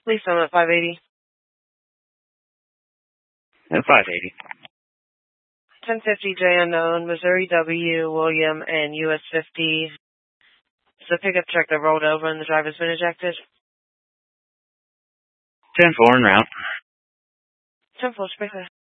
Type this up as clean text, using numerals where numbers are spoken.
Lisa, I'm at 580. At 580. 1050 J unknown, Missouri W, William, and US 50. It's a pickup truck that rolled over and the driver's been ejected. 10-4 en route. 10-4, speaker.